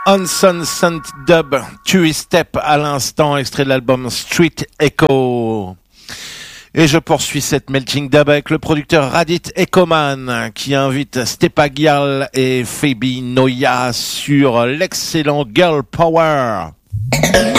Hanson Saint Dub, Two Step à l'instant, extrait de l'album Street Echo. Et je poursuis cette Melting Dub avec le producteur Radit Echoman qui invite Stepa Gyal et Phoebe Noya sur l'excellent Girl Power.